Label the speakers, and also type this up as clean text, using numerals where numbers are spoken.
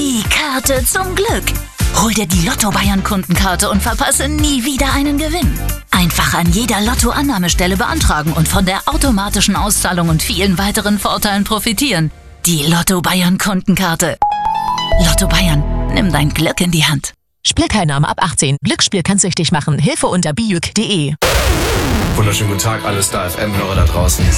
Speaker 1: Die Karte zum Glück. Hol dir die Lotto Bayern Kundenkarte und verpasse nie wieder einen Gewinn. Einfach an jeder Lotto-Annahmestelle beantragen und von der automatischen Auszahlung und vielen weiteren Vorteilen profitieren. Die Lotto Bayern Kundenkarte. Lotto Bayern, nimm dein Glück in die Hand.
Speaker 2: Spielteilnahme ab 18. Glücksspiel kann süchtig machen. Hilfe unter bijuk.de.
Speaker 3: Wunderschönen guten Tag, alle Star FM-Hörer da draußen.